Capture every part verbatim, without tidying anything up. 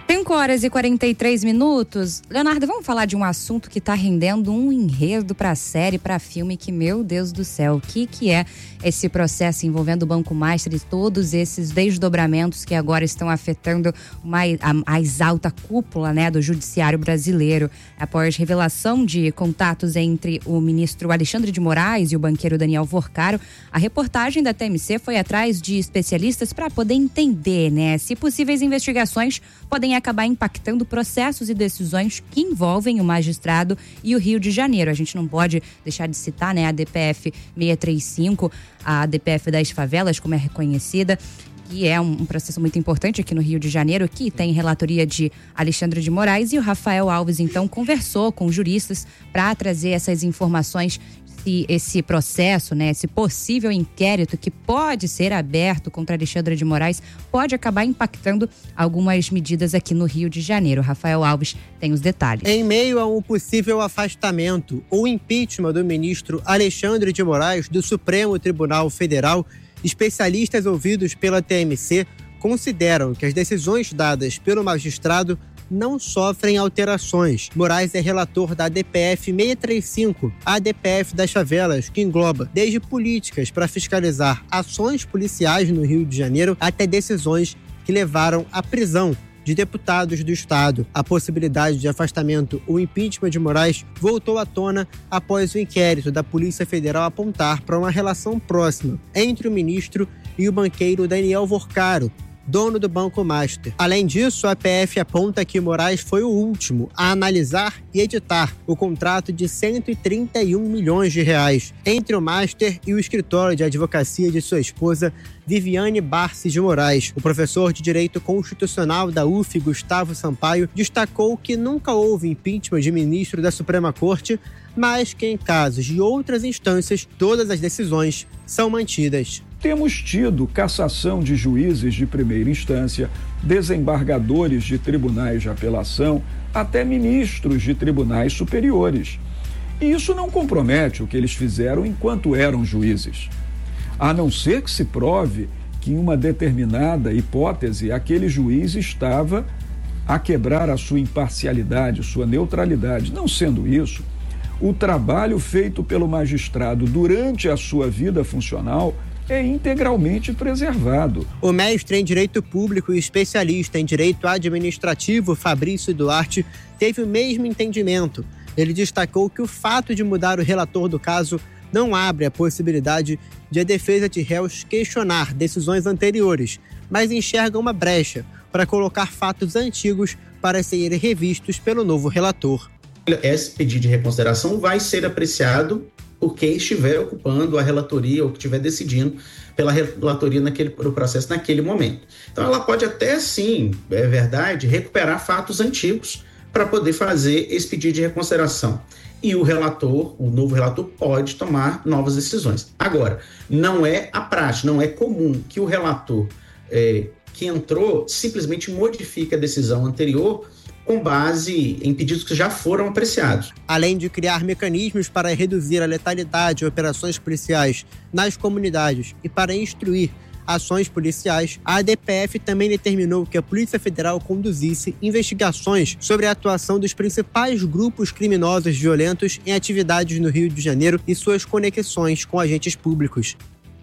cinco horas e quarenta e três minutos. Leonardo, vamos falar de um assunto que está rendendo um enredo para série, para filme, que, meu Deus do céu, o que que é esse processo envolvendo o Banco Master e todos esses desdobramentos que agora estão afetando uma, a mais alta cúpula, né, do judiciário brasileiro. Após revelação de contatos entre o ministro Alexandre de Moraes e o banqueiro Daniel Vorcaro, a reportagem da T M C foi atrás de especialistas para poder entender, né, se possíveis investigações podem acabar impactando processos e decisões que envolvem o magistrado e o Rio de Janeiro. A gente não pode deixar de citar, né, a D P F seiscentos e trinta e cinco, a D P F das favelas, como é reconhecida, que é um, um processo muito importante aqui no Rio de Janeiro, que tem relatoria de Alexandre de Moraes, e o Rafael Alves, então, conversou com juristas para trazer essas informações, se esse processo, né, esse possível inquérito que pode ser aberto contra Alexandre de Moraes pode acabar impactando algumas medidas aqui no Rio de Janeiro. Rafael Alves tem os detalhes. Em meio a um possível afastamento ou impeachment do ministro Alexandre de Moraes do Supremo Tribunal Federal, especialistas ouvidos pela T M C consideram que as decisões dadas pelo magistrado não sofrem alterações. Moraes é relator da D P F seiscentos e trinta e cinco, a D P F das favelas, que engloba desde políticas para fiscalizar ações policiais no Rio de Janeiro até decisões que levaram à prisão de deputados do Estado. A possibilidade de afastamento ou impeachment de Moraes voltou à tona após o inquérito da Polícia Federal apontar para uma relação próxima entre o ministro e o banqueiro Daniel Vorcaro, dono do Banco Master. Além disso, a P F aponta que Moraes foi o último a analisar e editar o contrato de cento e trinta e um milhões de reais entre o Master e o escritório de advocacia de sua esposa, Viviane Barsi de Moraes. O professor de Direito Constitucional da U F, Gustavo Sampaio, destacou que nunca houve impeachment de ministro da Suprema Corte, mas que em casos de outras instâncias, todas as decisões são mantidas. Temos tido cassação de juízes de primeira instância, desembargadores de tribunais de apelação, até ministros de tribunais superiores. E isso não compromete o que eles fizeram enquanto eram juízes. A não ser que se prove que em uma determinada hipótese aquele juiz estava a quebrar a sua imparcialidade, sua neutralidade. Não sendo isso, o trabalho feito pelo magistrado durante a sua vida funcional é integralmente preservado. O mestre em Direito Público e especialista em Direito Administrativo, Fabrício Duarte, teve o mesmo entendimento. Ele destacou que o fato de mudar o relator do caso não abre a possibilidade de a defesa de réus questionar decisões anteriores, mas enxerga uma brecha para colocar fatos antigos para serem revistos pelo novo relator. Esse pedido de reconsideração vai ser apreciado por quem estiver ocupando a relatoria ou que estiver decidindo pela relatoria naquele, no processo naquele momento. Então ela pode até sim, é verdade, recuperar fatos antigos para poder fazer esse pedido de reconsideração. E o relator, o novo relator, pode tomar novas decisões. Agora, não é a prática, não é comum que o relator é, que entrou simplesmente modifique a decisão anterior com base em pedidos que já foram apreciados. Além de criar mecanismos para reduzir a letalidade de operações policiais nas comunidades e para instruir ações policiais, a A D P F também determinou que a Polícia Federal conduzisse investigações sobre a atuação dos principais grupos criminosos violentos em atividades no Rio de Janeiro e suas conexões com agentes públicos.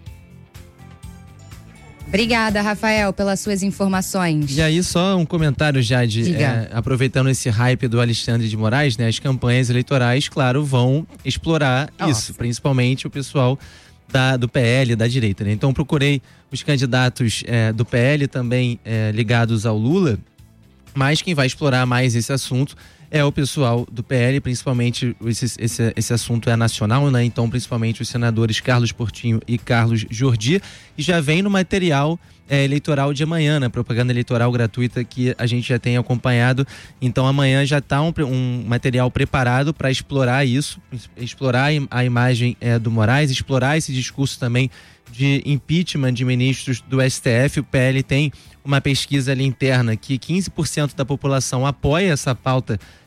Obrigada, Rafael, pelas suas informações. E aí, só um comentário já de é, aproveitando esse hype do Alexandre de Moraes, né? As campanhas eleitorais, claro, vão explorar Nossa. isso, principalmente o pessoal da, do P L, da direita, né? Então procurei os candidatos é, do P L também é, ligados ao Lula, mas quem vai explorar mais esse assunto é o pessoal do P L, principalmente esse, esse, esse assunto é nacional, né? Então, principalmente os senadores Carlos Portinho e Carlos Jordi, e já vem no material é, eleitoral de amanhã, né? Propaganda eleitoral gratuita que a gente já tem acompanhado. Então, amanhã já está um, um material preparado para explorar isso, explorar a imagem é, do Moraes, explorar esse discurso também de impeachment de ministros do S T F. O P L tem uma pesquisa ali interna que quinze por cento da população apoia essa pauta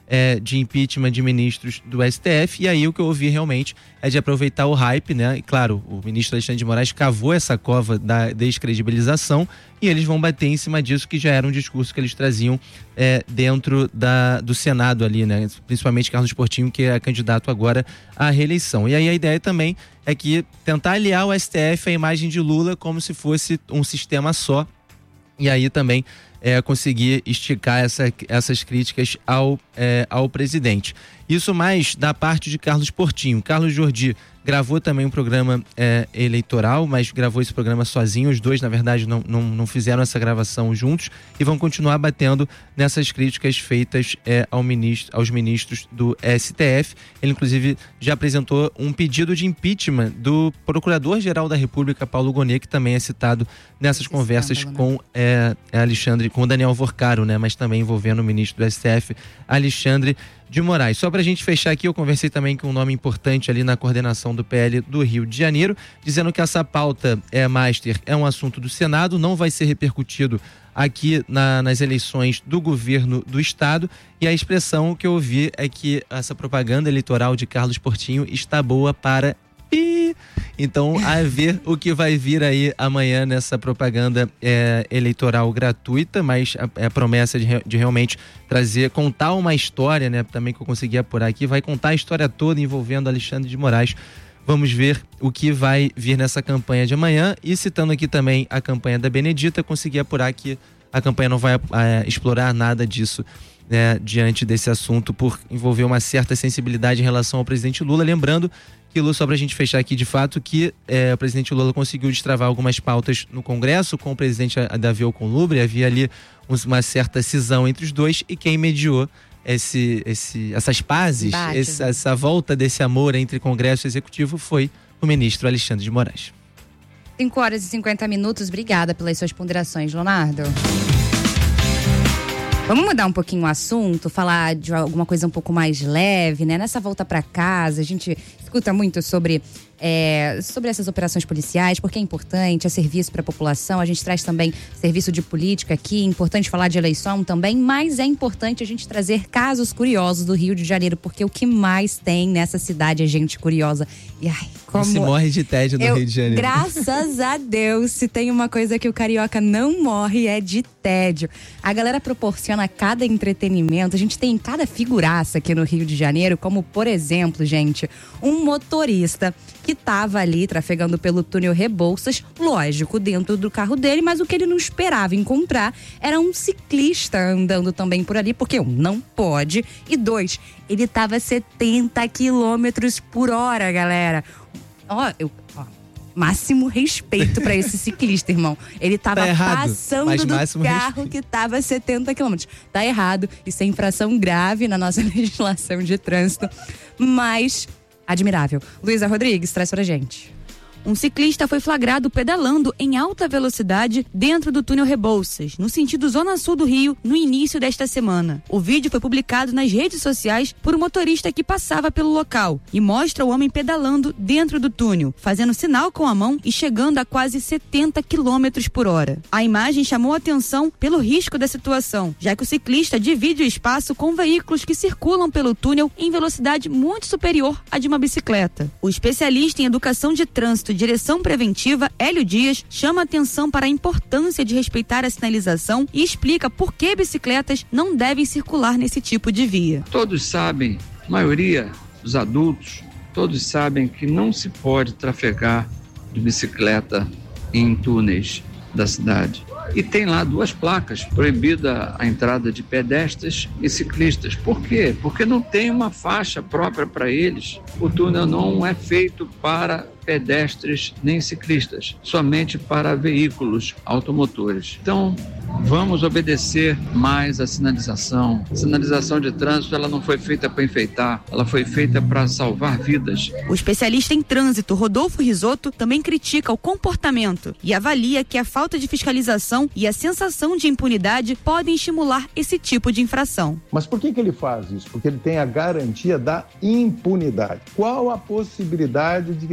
É, de impeachment de ministros do S T F, e aí o que eu ouvi realmente é de aproveitar o hype, né? E claro, o ministro Alexandre de Moraes cavou essa cova da descredibilização e eles vão bater em cima disso, que já era um discurso que eles traziam é, dentro da, do Senado ali, né? Principalmente Carlos Portinho, que é candidato agora à reeleição. E aí a ideia também é que tentar aliar o S T F à imagem de Lula como se fosse um sistema só, e aí também É, conseguir esticar essa, essas críticas ao, é, ao presidente. Isso mais da parte de Carlos Portinho. Carlos Jordi gravou também um programa é, eleitoral, mas gravou esse programa sozinho. Os dois, na verdade, não, não, não fizeram essa gravação juntos e vão continuar batendo nessas críticas feitas é, ao ministro, aos ministros do S T F. Ele, inclusive, já apresentou um pedido de impeachment do Procurador-Geral da República, Paulo Gonet, que também é citado nessas Esse conversas escândalo, com é, Alexandre, com o Daniel Vorcaro, né? Mas também envolvendo o ministro do S T F, Alexandre de Moraes. Só para a gente fechar aqui, eu conversei também com um nome importante ali na coordenação do P L do Rio de Janeiro, dizendo que essa pauta é master, é um assunto do Senado, não vai ser repercutido aqui na, nas eleições do governo do estado, e a expressão que eu ouvi é que essa propaganda eleitoral de Carlos Portinho está boa para pi. Então, a ver o que vai vir aí amanhã nessa propaganda é, eleitoral gratuita, mas a, a promessa de, de realmente trazer, contar uma história, né, também que eu consegui apurar aqui, vai contar a história toda envolvendo Alexandre de Moraes. Vamos ver o que vai vir nessa campanha de amanhã, e citando aqui também a campanha da Benedita, consegui apurar que a campanha não vai é, explorar nada disso, né, diante desse assunto, por envolver uma certa sensibilidade em relação ao presidente Lula. Lembrando que, Lu, só pra gente fechar aqui de fato, que é, o presidente Lula conseguiu destravar algumas pautas no Congresso com o presidente Davi Alcolumbre, havia ali uma certa cisão entre os dois, e quem mediou esse, esse, essas pazes, essa, essa volta desse amor entre Congresso e Executivo foi o ministro Alexandre de Moraes. cinco horas e cinquenta minutos, obrigada pelas suas ponderações, Leonardo. Vamos mudar um pouquinho o assunto, falar de alguma coisa um pouco mais leve, né? Nessa volta para casa, a gente escuta muito sobre, é, sobre essas operações policiais, porque é importante, é serviço para a população. A gente traz também serviço de política aqui, é importante falar de eleição também, mas é importante a gente trazer casos curiosos do Rio de Janeiro, porque o que mais tem nessa cidade é gente curiosa. E ai, como... Se morre de tédio no Eu, Rio de Janeiro. Graças a Deus, se tem uma coisa que o carioca não morre é de tédio. A galera proporciona cada entretenimento, a gente tem cada figuraça aqui no Rio de Janeiro, como por exemplo, gente, um motorista que tava ali trafegando pelo túnel Rebouças, lógico, dentro do carro dele, mas o que ele não esperava encontrar era um ciclista andando também por ali, porque um, não pode, e dois, ele tava a setenta quilômetros por hora, galera. Ó, eu... Ó. Máximo respeito pra esse ciclista, irmão. Ele tava tá errado, passando do carro respeito. Que tava a setenta quilômetros. Tá errado, isso é infração grave na nossa legislação de trânsito, mas admirável. Luísa Rodrigues, traz pra gente. Um ciclista foi flagrado pedalando em alta velocidade dentro do túnel Rebouças, no sentido zona sul do Rio, no início desta semana. O vídeo foi publicado nas redes sociais por um motorista que passava pelo local e mostra o homem pedalando dentro do túnel, fazendo sinal com a mão e chegando a quase setenta quilômetros por hora. A imagem chamou a atenção pelo risco da situação, já que o ciclista divide o espaço com veículos que circulam pelo túnel em velocidade muito superior à de uma bicicleta. O especialista em educação de trânsito Direção Preventiva, Hélio Dias, chama atenção para a importância de respeitar a sinalização e explica por que bicicletas não devem circular nesse tipo de via. Todos sabem, a maioria dos adultos, todos sabem que não se pode trafegar de bicicleta em túneis da cidade. E tem lá duas placas, proibida a entrada de pedestres e ciclistas. Por quê? Porque não tem uma faixa própria para eles. O túnel não é feito para pedestres nem ciclistas, somente para veículos automotores. Então, vamos obedecer mais a sinalização. A sinalização de trânsito, ela não foi feita para enfeitar, ela foi feita para salvar vidas. O especialista em trânsito, Rodolfo Risotto, também critica o comportamento e avalia que a falta de fiscalização e a sensação de impunidade podem estimular esse tipo de infração. Mas por que que ele faz isso? Porque ele tem a garantia da impunidade. Qual a possibilidade de que esse indivíduo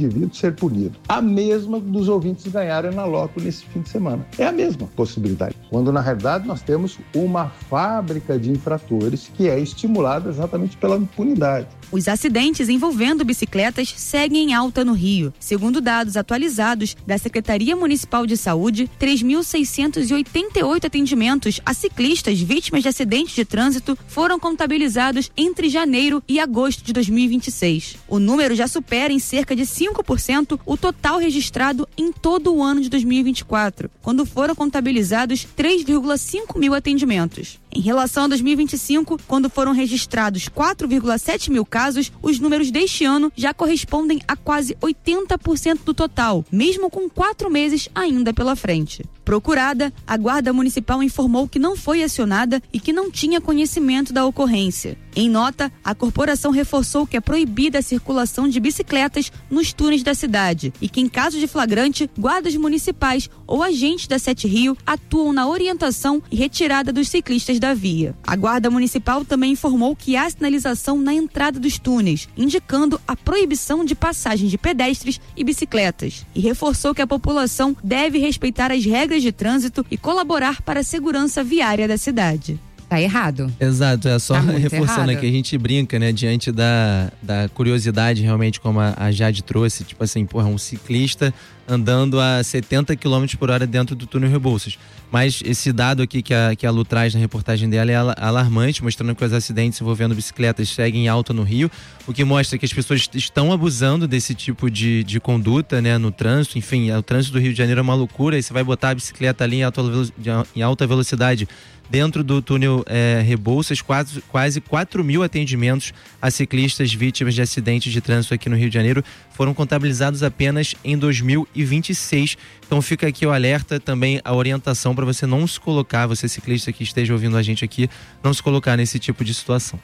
indivíduo ser punido. A mesma dos ouvintes ganharem na loto nesse fim de semana. É a mesma possibilidade. Quando, na realidade, nós temos uma fábrica de infratores que é estimulada exatamente pela impunidade. Os acidentes envolvendo bicicletas seguem em alta no Rio. Segundo dados atualizados da Secretaria Municipal de Saúde, três mil seiscentos e oitenta e oito atendimentos a ciclistas vítimas de acidentes de trânsito foram contabilizados entre janeiro e agosto de dois mil e vinte e seis. O número já supera em cerca de cinco por cento o total registrado em todo o ano de dois mil e vinte e quatro, quando foram contabilizados três vírgula cinco mil atendimentos. Em relação a dois mil e vinte e cinco, quando foram registrados quatro vírgula sete mil casos, os números deste ano já correspondem a quase oitenta por cento do total, mesmo com quatro meses ainda pela frente. Procurada, a Guarda Municipal informou que não foi acionada e que não tinha conhecimento da ocorrência. Em nota, a corporação reforçou que é proibida a circulação de bicicletas nos túneis da cidade e que, em caso de flagrante, guardas municipais ou agentes da Sete Rio atuam na orientação e retirada dos ciclistas da via. A Guarda Municipal também informou que há sinalização na entrada dos túneis, indicando a proibição de passagem de pedestres e bicicletas, e reforçou que a população deve respeitar as regras de trânsito e colaborar para a segurança viária da cidade. Tá errado. Exato, é só tá reforçando aqui, a gente brinca, né, diante da, da curiosidade, realmente, como a, a Jade trouxe, tipo assim, porra, um ciclista andando a setenta quilômetros por hora dentro do túnel Rebouças. Mas esse dado aqui que a, que a Lu traz na reportagem dela é alarmante, mostrando que os acidentes envolvendo bicicletas seguem em alta no Rio, o que mostra que as pessoas estão abusando desse tipo de, de conduta, né, no trânsito. Enfim, o trânsito do Rio de Janeiro é uma loucura, e você vai botar a bicicleta ali em alta, em alta velocidade dentro do túnel é, Rebouças, quase, quase quatro mil atendimentos a ciclistas vítimas de acidentes de trânsito aqui no Rio de Janeiro foram contabilizados apenas em dois mil e vinte e seis. Então fica aqui o alerta, também a orientação para você não se colocar, você ciclista que esteja ouvindo a gente aqui, não se colocar nesse tipo de situação.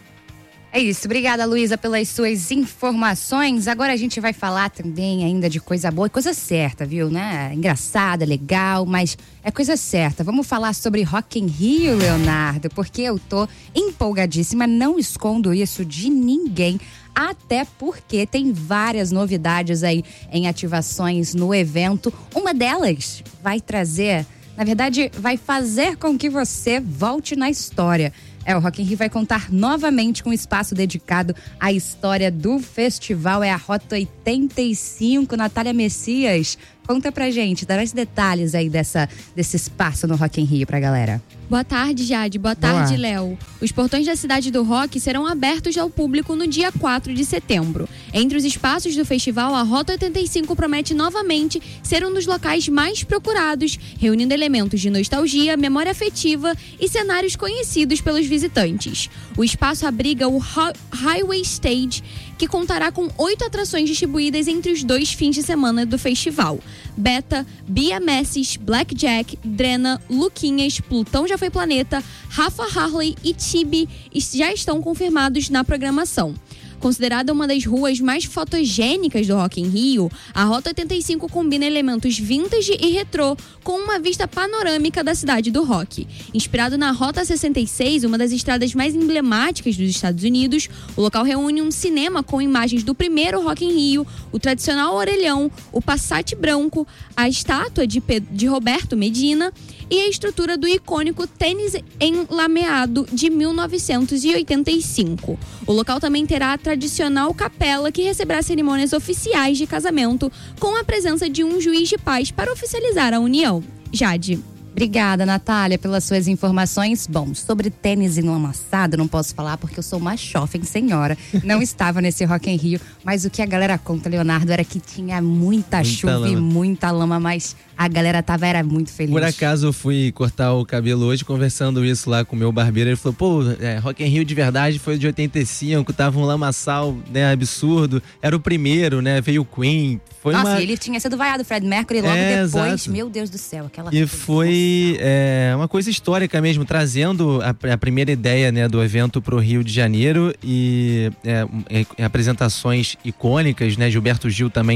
É isso, obrigada, Luísa, pelas suas informações. Agora a gente vai falar também ainda de coisa boa, coisa certa, viu, né? Engraçada, legal, mas é coisa certa. Vamos falar sobre Rock in Rio, Leonardo, porque eu tô empolgadíssima, não escondo isso de ninguém. Até porque tem várias novidades aí em ativações no evento. Uma delas vai trazer, na verdade, vai fazer com que você volte na história. É, o Rock in Rio vai contar novamente com um espaço dedicado à história do festival. É a Rota oitenta e cinco. Natália Messias, conta pra gente, dá mais detalhes aí dessa, desse espaço no Rock in Rio pra galera. Boa tarde, Jade. Boa tarde, Léo. Os portões da Cidade do Rock serão abertos ao público no dia quatro de setembro. Entre os espaços do festival, a Rota oitenta e cinco promete novamente ser um dos locais mais procurados, reunindo elementos de nostalgia, memória afetiva e cenários conhecidos pelos visitantes. O espaço abriga o Highway Stage, que contará com oito atrações distribuídas entre os dois fins de semana do festival. Beta, B M S, Blackjack, Drena, Luquinhas, Plutão Já Foi Planeta, Rafa Harley e Tibi já estão confirmados na programação. Considerada uma das ruas mais fotogênicas do Rock in Rio, a Rota oitenta e cinco combina elementos vintage e retrô com uma vista panorâmica da cidade do rock. Inspirado na Rota sessenta e seis, uma das estradas mais emblemáticas dos Estados Unidos, o local reúne um cinema com imagens do primeiro Rock in Rio, o tradicional orelhão, o Passat branco, a estátua de, Pe- de Roberto Medina e a estrutura do icônico tênis enlameado de mil novecentos e oitenta e cinco. O local também terá a tradicional capela que receberá cerimônias oficiais de casamento com a presença de um juiz de paz para oficializar a união. Jade. Obrigada, Natália, pelas suas informações. Bom, sobre tênis enlamaçado, não posso falar porque eu sou uma jovem senhora. Não estava nesse Rock in Rio, mas o que a galera conta, Leonardo, era que tinha muita, muita chuva lama. e muita lama, mas a galera tava, era muito feliz. Por acaso eu fui cortar o cabelo hoje, conversando isso lá com o meu barbeiro, ele falou, pô, é, Rock in Rio de verdade foi de oitenta e cinco, tava um lamaçal, né, absurdo, era o primeiro, né, veio o Queen. Foi Nossa, uma... ele tinha sido vaiado, Fred Mercury, logo é, depois, exato. Meu Deus do céu, aquela... E foi é, uma coisa histórica mesmo, trazendo a, a primeira ideia, né, do evento pro Rio de Janeiro e é, é, apresentações icônicas, né, Gilberto Gil também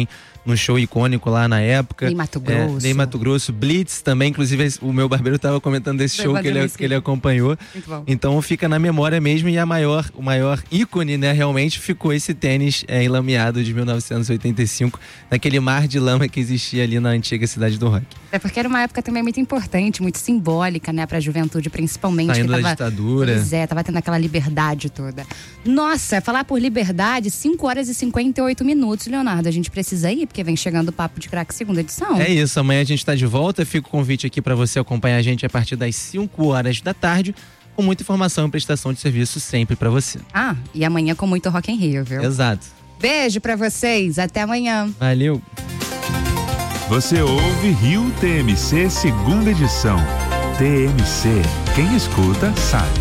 num show icônico lá na época. Em Mato Grosso. É, em Mato Grosso. Blitz também, inclusive o meu barbeiro estava comentando desse show que ele, que ele acompanhou. Muito bom. Então fica na memória mesmo, e a maior, o maior ícone, né, realmente ficou esse tênis é, enlameado de mil novecentos e oitenta e cinco, naquele mar de lama que existia ali na antiga cidade do rock. É porque era uma época também muito importante, muito simbólica, né, pra juventude, principalmente. Saindo que da tava, ditadura. Pois é, tava tendo aquela liberdade toda. Nossa, falar por liberdade, cinco horas e cinquenta e oito minutos, Leonardo. A gente precisa ir, porque vem chegando o Papo de Craque segunda edição. É isso, amanhã a gente tá de volta. Fica o convite aqui para você acompanhar a gente a partir das cinco horas da tarde, com muita informação e prestação de serviço sempre para você. Ah, e amanhã com muito Rock in Rio, viu? Exato. Beijo pra vocês, até amanhã. Valeu. Você ouve Rio T M C segunda edição. T M C, quem escuta sabe.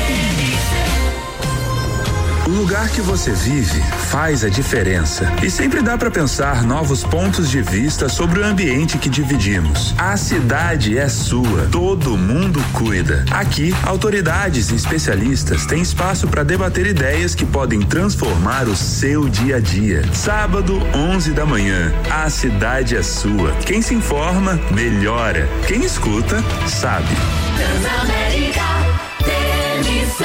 O lugar que você vive faz a diferença. E sempre dá para pensar novos pontos de vista sobre o ambiente que dividimos. A cidade é sua, todo mundo cuida. Aqui, autoridades e especialistas têm espaço para debater ideias que podem transformar o seu dia a dia. Sábado, onze da manhã. A cidade é sua. Quem se informa, melhora. Quem escuta, sabe. Transamérica, T M C.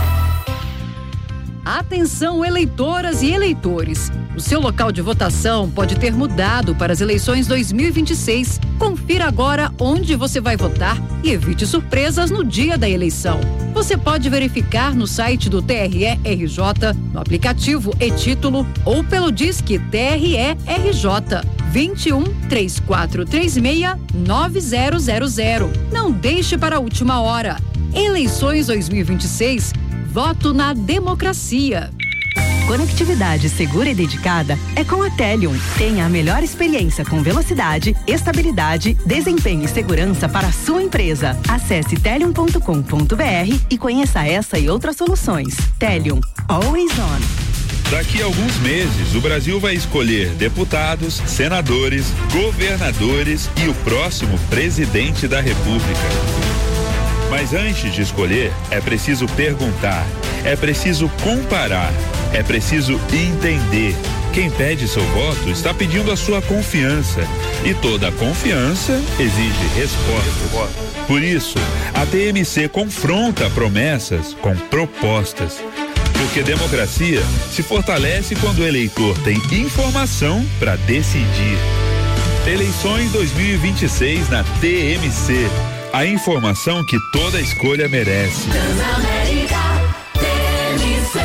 Atenção, eleitoras e eleitores. O seu local de votação pode ter mudado para as eleições dois mil e vinte e seis. Confira agora onde você vai votar e evite surpresas no dia da eleição. Você pode verificar no site do T R E R J, no aplicativo e-Título ou pelo Disque T R E R J vinte e um, três quatro três seis, nove zero zero zero. Não deixe para a última hora. Eleições dois mil e vinte e seis. Voto na democracia. Conectividade segura e dedicada é com a Telium. Tenha a melhor experiência com velocidade, estabilidade, desempenho e segurança para a sua empresa. Acesse telium ponto com ponto br e conheça essa e outras soluções. Telium, always on. Daqui a alguns meses, o Brasil vai escolher deputados, senadores, governadores e o próximo presidente da República. Mas antes de escolher, é preciso perguntar, é preciso comparar, é preciso entender. Quem pede seu voto está pedindo a sua confiança. E toda confiança exige resposta. Por isso, a T M C confronta promessas com propostas. Porque democracia se fortalece quando o eleitor tem informação para decidir. Eleições dois mil e vinte e seis na T M C. A informação que toda escolha merece. Transamérica, T M C.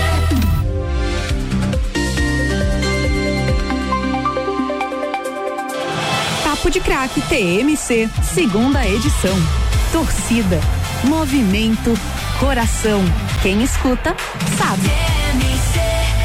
Papo de Craque T M C, segunda edição. Torcida, movimento, coração. Quem escuta, sabe. T M C.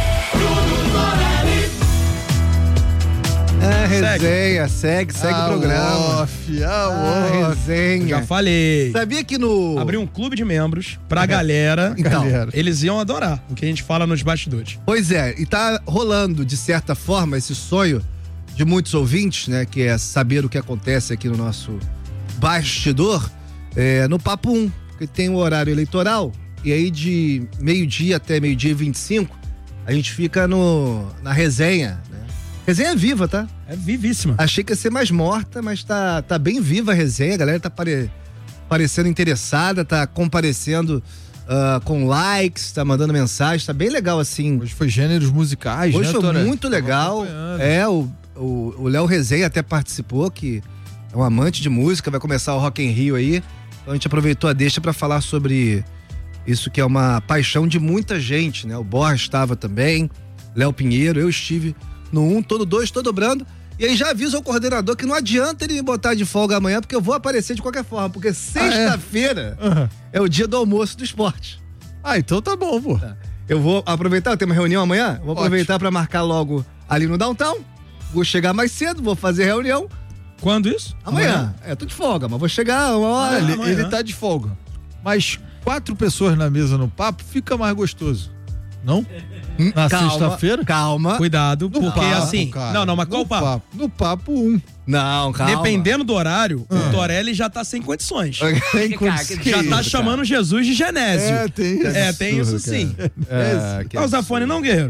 É, resenha, segue, segue, segue ah, o programa. Off, ah, ah, resenha. Já falei. Sabia que no... Abri um clube de membros pra galera. Então, galera. Eles iam adorar o que a gente fala nos bastidores. Pois é, e tá rolando, de certa forma, esse sonho de muitos ouvintes, né? Que é saber o que acontece aqui no nosso bastidor, é, no Papo um, que tem o horário eleitoral, e aí de meio-dia até meio-dia e vinte e cinco, a gente fica no, na resenha, né? Resenha viva, tá? É vivíssima. Achei que ia ser mais morta, mas tá, tá bem viva a resenha. A galera tá pare, parecendo interessada, tá comparecendo uh, com likes, tá mandando mensagem, tá bem legal assim. Hoje foi gêneros musicais, Hoje né, foi Toré? muito legal. É, o o Léo Resenha até participou, que é um amante de música, vai começar o Rock in Rio aí. Então a gente aproveitou a deixa pra falar sobre isso, que é uma paixão de muita gente, né? O Borges estava também, Léo Pinheiro, eu estive no um, todo dois, tô dobrando. E aí já avisa o coordenador que não adianta ele me botar de folga amanhã, porque eu vou aparecer de qualquer forma. Porque sexta-feira ah, é? Uhum. é o dia do almoço do esporte. Ah, então tá bom, pô. Tá. Eu vou aproveitar, eu tenho uma reunião amanhã, vou aproveitar para marcar logo ali no downtown. Vou chegar mais cedo, vou fazer reunião. Quando isso? Amanhã. amanhã. É, tô de folga, mas vou chegar uma hora. Ah, ele, ele tá de folga. Mas quatro pessoas na mesa no papo fica mais gostoso. Não? Na sexta-feira? Calma. Cuidado, no porque papo, assim. cara. Não, não, mas qual o papo? papo? No papo um. Não, calma. Dependendo do horário, ah. o Torelli já tá sem condições. Tem condições. Já tá chamando Jesus de Genésio. É, tem isso. É, tem isso sim. É, é, o Zafone não, guerreiro?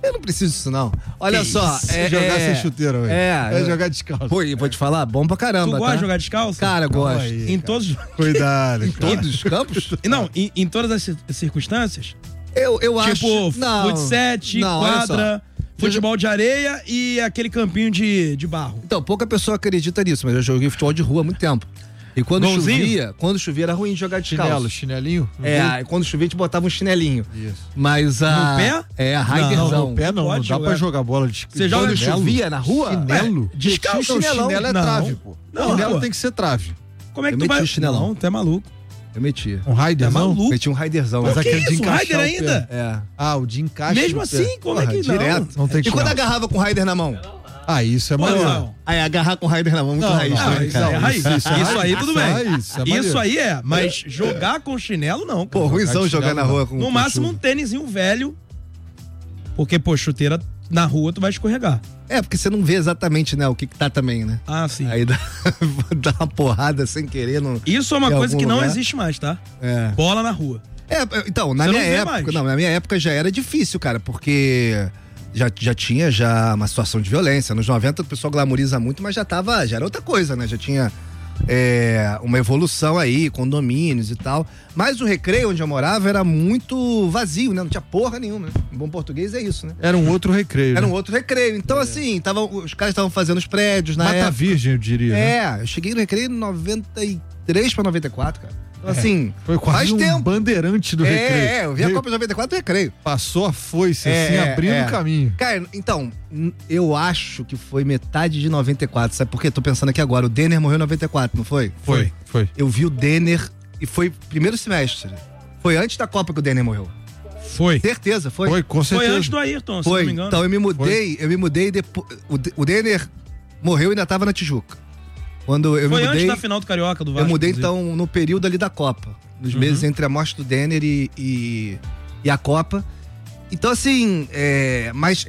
Eu não preciso disso, não. Olha Que só. isso? É, Jogar é, sem chuteira, velho. É. É jogar descalço. Pô, e vou te falar, bom pra caramba, Tu gosta tá? de jogar descalço? Cara, gosto. aí, Em cara. todos os... Cuidado, Em cara. todos os campos? Não, em, em todas as cir- circunstâncias. Eu, eu acho... Tipo, não, futsete, não, olha quadra, só. futebol de areia e aquele campinho de, de barro. Então, pouca pessoa acredita nisso, mas eu joguei futebol de rua há muito tempo. E quando Golzinho? chovia, quando chovia era ruim de jogar descalço. Chinelo, chinelinho? É, aí quando chovia a gente botava um chinelinho. Isso. Mas a... No pé? É, a Não, Raiderzão. no pé não, não Pode dá jogar. pra jogar bola de Você joga Quando chinelo? chovia na rua? Chinelo? É, descalço, Não, chinelão. chinelo é Não. trave, pô. Não, Chinelo pô. tem que ser trave. Como é que Eu tu meti vai... o chinelão. Não, tu é maluco. Eu metia. Um Raiderzão? maluco? Meti um Raiderzão. Mas Pô, que aquele de isso, um encaixar Raider o pé. ainda? É. Ah, o de encaixe. Mesmo no pé. assim, como é Porra, que não? direto. Não tem E quando chinelo. agarrava com o Raider na mão? Ah, isso é Pô, maneiro. não. Aí agarrar com o Raider na mão, muito Não, raiz, não, né, isso cara? aí é raiz. Isso, isso é Isso raiz. aí tudo Isso é bem. raiz, isso é maneiro. Isso aí é, mas jogar com chinelo não, Pô, cara. ruizão jogar de jogar na chinelo, rua com No com máximo um chuva. tênisinho velho. Porque, pô, chuteira na rua tu vai escorregar. É, porque você não vê exatamente, né, o que que tá também, né? Ah, sim. Aí dá, dá uma porrada sem querer. No, Isso é uma em coisa algum que não lugar. existe mais, tá? É. Bola na rua. É, então, na Você minha não vê época, mais. não, na minha época já era difícil, cara, porque já, já tinha já uma situação de violência. Nos noventa o pessoal glamoriza muito, mas já tava, já era outra coisa, né? Já tinha é, uma evolução aí, condomínios e tal. Mas o Recreio, onde eu morava, era muito vazio, né? Não tinha porra nenhuma, né? Em bom português é isso, né? Era um outro recreio. Era um né? outro recreio. Então, assim, tava, os caras estavam fazendo os prédios na Mata época. Virgem, eu diria. né? É, eu cheguei no recreio em noventa e três pra noventa e quatro, cara. Então, assim, Foi quase faz um tempo. bandeirante do é, recreio. É, eu vi a Veio- Copa de noventa e quatro do recreio. Passou a foice, É, assim, é, abrindo é. o caminho. Cara, então, n- eu acho que foi metade de noventa e quatro, sabe por quê? Tô pensando aqui agora, o Denner morreu em noventa e quatro, não foi? Foi, foi. Eu vi o Denner e foi primeiro semestre. Foi antes da Copa que o Denner morreu. Foi. Certeza, foi? Foi, com Foi certeza. antes do Ayrton, se Foi. não me engano. Então eu me mudei, eu me mudei depois. O, D- o Denner morreu e ainda tava na Tijuca. Quando eu Foi me mudei. antes da final do Carioca do Eu Vasco. mudei inclusive. então no período ali da Copa. Nos Uhum. meses entre a morte do Denner e, e, e a Copa. Então, assim, é, mas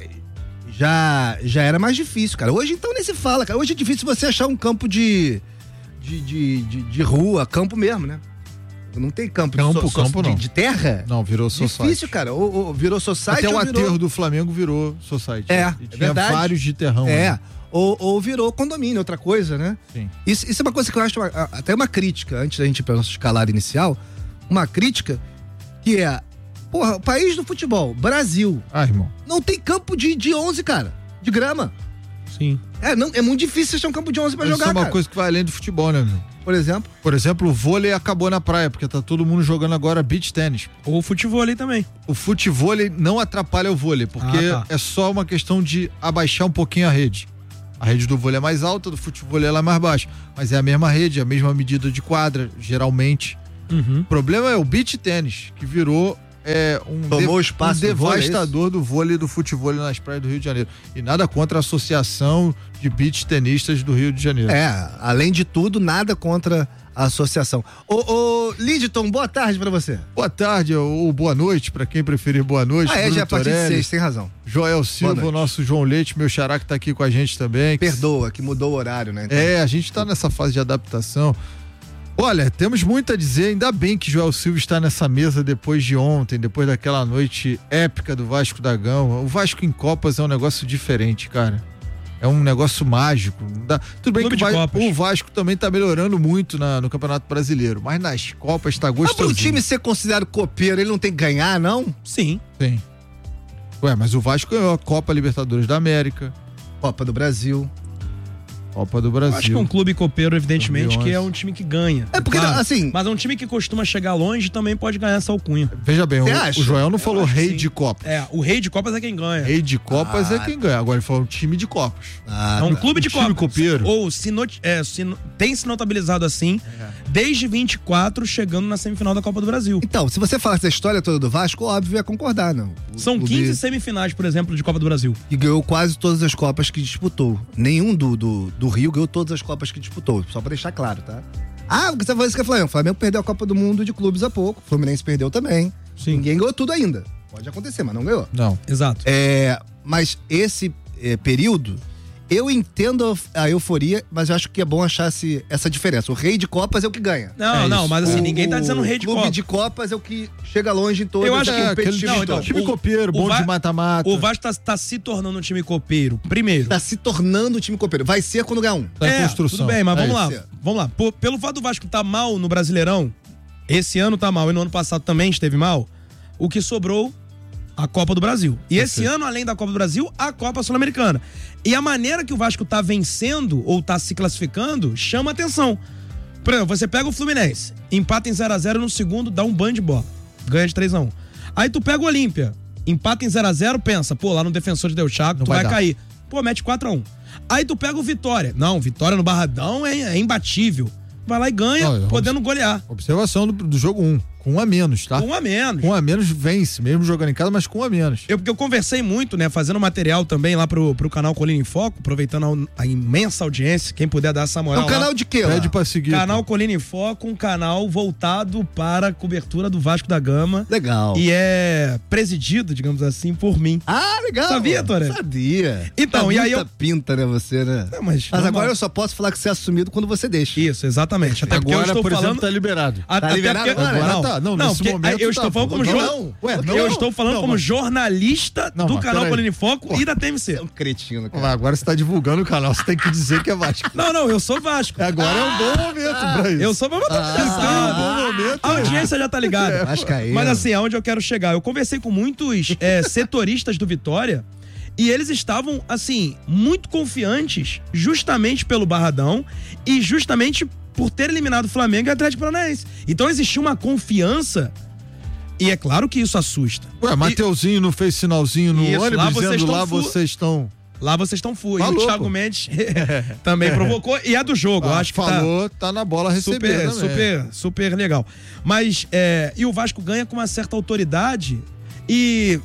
já, já era mais difícil, cara. Hoje então nem se fala, cara. Hoje é difícil você achar um campo de, de, de, de, de rua, campo mesmo, né? Não tem campo, Campo, de, so- campo de, não. de terra. Não, virou society. Difícil, cara. Ou, ou virou society Até o ou virou... aterro do Flamengo virou society. É, E é tinha verdade. vários de terrão. É. né? Ou, ou virou condomínio, outra coisa, né? Sim. Isso, isso é uma coisa que eu acho uma- a- até uma crítica, antes da gente ir para nossa escalada inicial, uma crítica que é, porra, o país do futebol, Brasil, Ah, irmão. não tem campo de, de onze, cara, de grama. Sim. É, não, é muito difícil achar um campo de onze pra Isso jogar, é uma cara. coisa que vai além do futebol, né, meu? Por exemplo. Por exemplo, o vôlei acabou na praia, porque tá todo mundo jogando agora beach tênis. Ou futevôlei também. O futevôlei não atrapalha o vôlei, porque Ah, tá. é só uma questão de abaixar um pouquinho a rede. A rede do vôlei é mais alta, do futevôlei ela é mais baixa. Mas é a mesma rede, a mesma medida de quadra, geralmente. Uhum. O problema é o beach tênis, que virou é, um, Tomou o espaço um do vôlei, é devastador do vôlei e do futevôlei nas praias do Rio de Janeiro. E nada contra a Associação de Beach Tenistas do Rio de Janeiro. É, além de tudo, nada contra a associação. Ô, ô Lidton, boa tarde pra você. Boa tarde ou boa noite, pra quem preferir boa noite. Ah, é, Bruno já é a partir de Torelli, seis, tem razão. Joel Silva, noite. o nosso João Leite, meu xará que tá aqui com a gente também. Perdoa, que mudou o horário, né? Então, É, a gente tá nessa fase de adaptação. Olha, temos muito a dizer, ainda bem que Joel Silva está nessa mesa depois de ontem, depois daquela noite épica do Vasco da Gama. O Vasco em Copas é um negócio diferente, cara. É um negócio mágico. Não dá- Tudo bem Clube que o, de Va- Copas. o Vasco também tá melhorando muito na- no Campeonato Brasileiro, mas nas Copas tá Mas pro gostosinho. time ser considerado copeiro, ele não tem que ganhar, não? Sim. Sim. Ué, mas o Vasco ganhou a Copa Libertadores da América, Copa do Brasil. Copa do Eu Brasil. acho que é um clube copeiro, evidentemente, dois mil e onze. que é um time que ganha. É porque, assim- Mas é um time que costuma chegar longe também pode ganhar essa alcunha. Veja bem, Você o, acha? o Joel não falou acho que rei sim. de Copas. É, o rei de Copas é quem ganha. Rei de Copas Ah, é quem ganha. Agora ele falou time de Copas. Ah, É um tá. clube de Um time Copas. copeiro. Ou se, not- é, se no- tem se notabilizado assim desde vinte e quatro, chegando na semifinal da Copa do Brasil. Então, se você falasse a história toda do Vasco, óbvio, ia concordar, não. O São clube quinze semifinais, por exemplo, de Copa do Brasil. que ganhou quase todas as Copas que disputou. Nenhum do, do, do Rio ganhou todas as Copas que disputou. Só pra deixar claro, tá? Ah, porque você falou isso que é Flamengo. O Flamengo perdeu a Copa do Mundo de clubes há pouco. O Fluminense perdeu também. Sim. Ninguém ganhou tudo ainda. Pode acontecer, mas não ganhou. Não. Exato. É, mas esse é, período, Eu entendo a euforia, mas eu acho que é bom achar esse, essa diferença. O rei de Copas é o que ganha. Não, é não, mas assim, o, ninguém tá dizendo rei de Copas. O clube clube de Copas é o que chega longe em todas eu acho as que é, competições. não, então, time o, copeiro, bom Va- de mata-mata. O Vasco tá, tá se tornando um time copeiro, primeiro. Tá se tornando um time copeiro. Vai ser quando ganhar um. Tá em é, construção. tudo bem, mas É vamos lá. isso. Vamos lá. Por- pelo fato do Vasco tá mal no Brasileirão, esse ano tá mal e no ano passado também esteve mal, o que sobrou, a Copa do Brasil. E esse Perfeito. ano, além da Copa do Brasil, a Copa Sul-Americana. E a maneira que o Vasco tá vencendo ou tá se classificando chama atenção. Por exemplo, você pega o Fluminense, empata em zero a zero no segundo, dá um banho de bola. Ganha de três a um. Aí tu pega o Olímpia, empata em zero a zero, pensa, pô, lá no Defensor de Del Chaco, tu vai vai, dar. cair. Pô, mete quatro a um. Aí tu pega o Vitória. Não, Vitória no Barradão é, é imbatível. Vai lá e ganha, Não, eu- podendo golear. Observação do, do jogo um. Com um a menos, tá? Com um a menos. Com um a menos vence, mesmo jogando em casa, mas com um a menos. Eu, porque eu conversei muito, né, fazendo material também lá pro, pro canal Colina em Foco, aproveitando a, a imensa audiência, quem puder dar essa moral É um canal lá. de quê? lá? Pede pra seguir. Canal Colina em Foco, um canal voltado para a cobertura do Vasco da Gama. Legal. E é presidido, digamos assim, por mim. Ah, legal. Sabia, Toré? Sabia. Então, Tá e aí muita eu- pinta, né, você, né? Não, mas Mas normal. agora eu só posso falar que você é assumido quando você deixa. Isso, exatamente. Até porque Agora, eu estou por falando... exemplo, tá liberado. A- Tá até liberado porque- agora? Agora tá. Não, nesse porque momento eu tá, estou falando como pô. jor- Não, ué, não. Eu estou falando Não, como mas- jornalista Não, do mas canal peraí. Colina em Foco e da T M C. É um cretino, cara. Mas agora você tá divulgando o canal, você tem que dizer que é Vasco. Não, não, eu sou Vasco. Agora é um bom momento pra isso. Eu sou Vasco. Ah, Ah, um bom momento. a audiência já tá ligada. Vascaíno. Mas assim, aonde eu quero chegar? Eu conversei com muitos é, setoristas do Vitória e eles estavam, assim, muito confiantes justamente pelo Barradão e justamente por ter eliminado o Flamengo e o Atlético Paranaense. Então existia uma confiança e é claro que isso assusta. Ué, Mateuzinho não fez sinalzinho no Isso, lá ônibus vocês dizendo estão lá fu- vocês estão... Lá vocês estão fui. Falou, E o Thiago pô. Mendes também provocou e é do jogo. eu Ah, acho que tá- falou, tá na bola recebendo. Super, né, super, super legal. Mas, é, e o Vasco ganha com uma certa autoridade e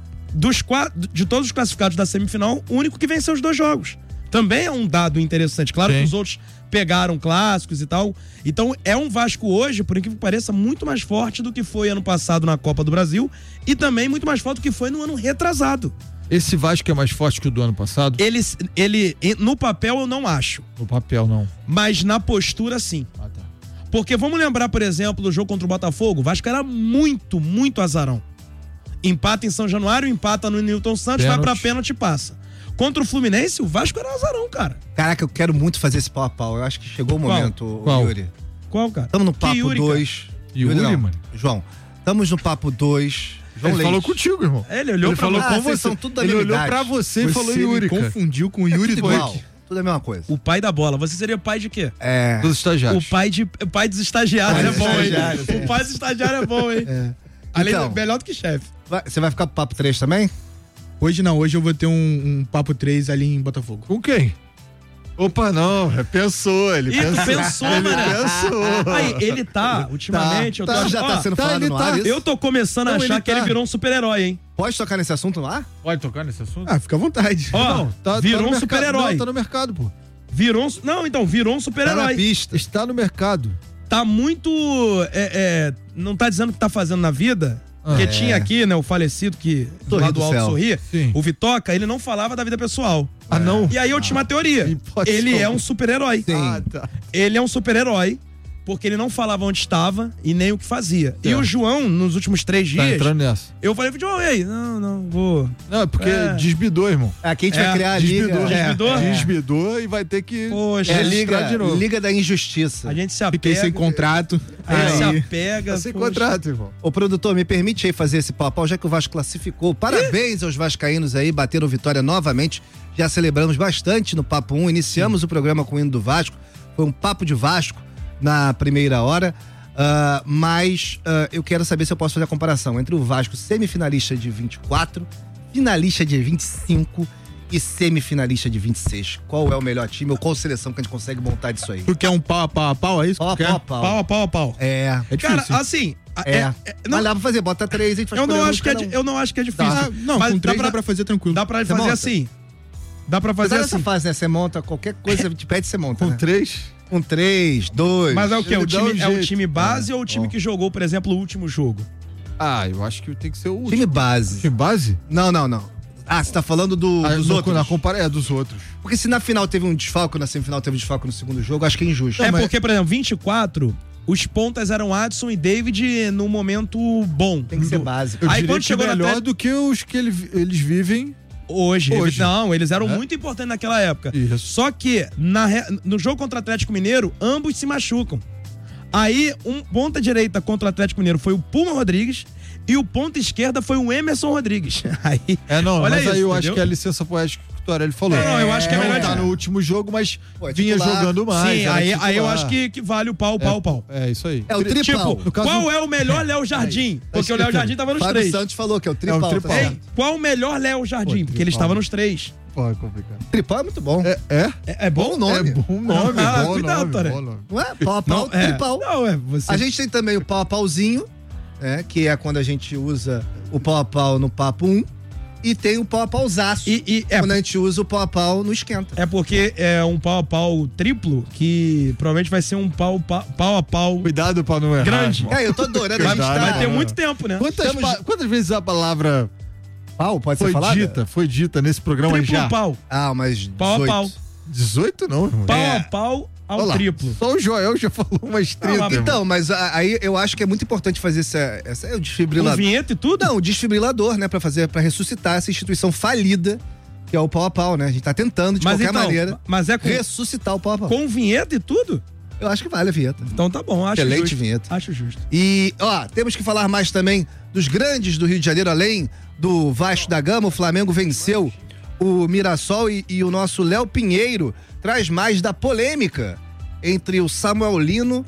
dos quatro, de todos os classificados da semifinal, o único que venceu os dois jogos. Também é um dado interessante. Claro Sim. que os outros pegaram clássicos e tal. Então, é um Vasco hoje, por incrível que pareça, muito mais forte do que foi ano passado na Copa do Brasil e também muito mais forte do que foi no ano retrasado. Esse Vasco é mais forte que o do ano passado? Ele, ele, no papel, eu não acho. No papel, não. Mas na postura, sim. Ah, tá. Porque vamos lembrar, por exemplo, do jogo contra o Botafogo, o Vasco era muito, muito azarão. Empata em São Januário, empata no Newton Santos, vai pra Pênalti. pênalti e passa. Contra o Fluminense, o Vasco era azarão, cara. Caraca, eu quero muito fazer esse pau a pau. Eu acho que chegou o Qual? momento, Qual? Yuri. Qual, cara? Tamo no Que papo Yuri, dois. Yuri, não. mano? João, estamos no papo dois. João Ele Leite. falou contigo, irmão. É, ele olhou Ele pra falou Ah, com vocês você. são tudo da Ele mesma olhou idade. pra você e Você falou me Yuri, cara. confundiu com o É Yuri tudo Duque. igual. Tudo a mesma coisa. O pai da bola. Você seria pai de quê? É. Dos estagiários. O pai, de, o pai dos estagiários Pai é dos bom, estagiários, hein? é. O pai dos estagiários é bom, hein? É. Além Então. do, melhor do que chefe. Vai- Você vai ficar pro papo três também? Hoje não, hoje eu vou ter um, um papo três ali em Botafogo. Com quem? Opa, não. Pensou, ele Ih, tu pensou. pensou, ele mané. pensou. Aí, ele tá, ultimamente, eu tô tá, ach- já tá ó, sendo tá, falado ele no tá. ar isso? Eu tô começando a Não, achar ele que tá. ele virou um super-herói, hein? Pode tocar nesse assunto lá? Pode tocar nesse assunto? Ah, fica à vontade. Ó, Não, tá- tá virou no um mercado. super-herói. Não, tá no mercado, pô. Virou um, su- não, então, virou um Tá na super-herói. pista. Está no mercado. Tá muito. é, é, não tá dizendo o que tá fazendo na vida. Porque É. tinha aqui, né, o falecido que do Sorri lado do do alto céu. sorria. Sim. O Vitoca, ele não falava da vida pessoal. Ah, não? E aí eu tinha uma teoria. Hipótese Ele é alguma. um super-herói. Sim. Ah, tá. Ele é um super-herói porque ele não falava onde estava e nem o que fazia. E É. o João, nos últimos três Tá dias, entrando nessa. eu falei pro João, ei, não, não, vou. Não, é porque É. desbidou, irmão. Aqui a gente É, vai criar a liga. Desbidou. É. Desbidou? Desbidou e vai ter que... Poxa, É a registrar liga, de novo. liga da Injustiça. a gente se Fiquei apega. sem contrato. A gente se Aí, apega. Tá sem poxa. contrato, irmão. Ô, produtor, me permite aí fazer esse pau, já que o Vasco classificou. Parabéns aos vascaínos aí, bateram vitória novamente. Já celebramos bastante no Papo um. Iniciamos o programa com o hino do Vasco. Foi um papo de Vasco na primeira hora. Ah, mas ah, eu quero saber se eu posso fazer a comparação entre o Vasco semifinalista de vinte e quatro, finalista de vinte e cinco e semifinalista de vinte e seis. Qual é o melhor time ou qual seleção que a gente consegue montar disso aí? Tu quer um pau a pau a pau, é isso? que Pau a tu quer? pau a pau. Pau a pau a pau. É. É Cara, difícil. assim. a- É. é- é- não, Mas dá pra fazer, bota três, a gente faz eu, não escolher um acho que é, cada di- um. eu não acho que é difícil. Ah, não, Mas com três dá dá pra, pra fazer tranquilo. dá pra Você fazer monta? assim. Dá pra fazer Apesar dessa assim. fase, né? Você monta qualquer coisa, te pede, você monta. Com né? três? Com três, dois. Mas é o quê? Ele O dá time, um é o jeito. time base ou o time bom. que jogou, por exemplo, o último jogo? Ah, eu acho que tem que ser o último. Time base. Time base? Não, não, não. Ah, você tá falando do, Ah, dos no- outros? na compara- é, dos outros. Porque se na final teve um desfalque, na semifinal teve um desfalque no segundo jogo, acho que é injusto. É porque, por exemplo, vinte e quatro, os pontas eram Adson e David no momento bom. Tem que ser básico. Eu Aí diria quando que chegou na melhor Atlético- do que os que ele- eles vivem Hoje, Hoje. não, eles eram É? muito importantes naquela época. Só que na re- no jogo contra o Atlético Mineiro, ambos se machucam. Aí, um ponta direita contra o Atlético Mineiro foi o Puma Rodrigues e o ponta esquerda foi o Emerson Rodrigues. Aí, É, não, olha mas isso, aí eu acho entendeu? que é a licença poética que o Torelli falou. Não, não, eu acho que é Não melhor tá de- no último jogo, mas Pô, é vinha titular. jogando mais. Sim, era aí, aí eu titular. acho que, que vale o pau, o pau, o pau. É isso aí. É o tripau. Tipo, No caso qual do- é o melhor Léo Jardim? Porque o Léo Jardim tava nos Fábio três. Santos falou que é o tripau. É o tripau. tá Hein? certo. Qual o melhor Léo Jardim? Porque ele tripau. estava nos três. Pô, é complicado. Tripau é muito bom. É? É, É, é bom? Bom nome. é bom nome, Ah, bom cuidado, nome, Torelli. bom nome. Não é? Pau a pau, Não, é. tripau. Não, é. Você... A gente tem também o pau a pauzinho, né, que é quando a gente usa o pau a pau no papo um. E tem o pau a pauzaço, E, e é, quando a gente usa o pau a pau no esquenta. é porque é um pau a pau triplo que provavelmente vai ser um pau, pau, pau a pau. Cuidado pra não errar. Grande. irmão. É, eu tô adorando. A Vai, gente tá... vai ter muito tempo, né? Quantas, Estamos- pa- quantas vezes a palavra Pau, pode foi ser falada? dita, foi dita nesse programa Triplo já? pau. Ah, mas Pau a dezoito. pau. dezoito não, irmão. Pau É. a pau ao Olha lá, triplo. Só o Joel já falou umas trinta. irmão. Então, mas a- aí eu acho que é muito importante fazer essa, essa é o Com desfibrilador. vinheta e tudo? Não, o desfibrilador, né, pra fazer, para ressuscitar essa instituição falida que é o pau a pau, né? A gente tá tentando de Mas qualquer então, maneira mas é com, ressuscitar o pau a pau. com vinheta e tudo? Eu acho que vale a vinheta. Então tá bom, acho Excelente justo. vinheta. Acho justo. E, ó, temos que falar mais também dos grandes do Rio de Janeiro, além do Vasco da Gama. O Flamengo venceu o Mirassol e, e o nosso Léo Pinheiro traz mais da polêmica entre o Samuel Lino